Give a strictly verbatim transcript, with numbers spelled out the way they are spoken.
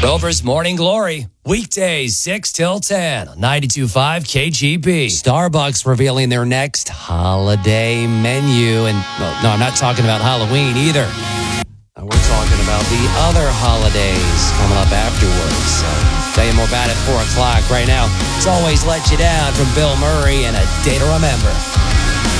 Rover's Morning Glory, weekdays six till ten, ninety-two point five K G B. Starbucks revealing their next holiday menu. And, well, no, I'm not talking about Halloween either. Uh, We're talking about the other holidays coming up afterwards. So, tell you more about it at four o'clock right now. It's Always Let You Down from Bill Murray and A Day to Remember.